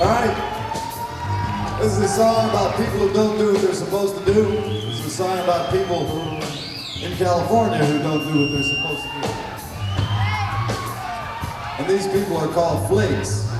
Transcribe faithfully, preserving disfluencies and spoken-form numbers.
Alright? This is a song about people who don't do what they're supposed to do. This is a song about people who, in California who don't do what they're supposed to do. And these people are called flakes.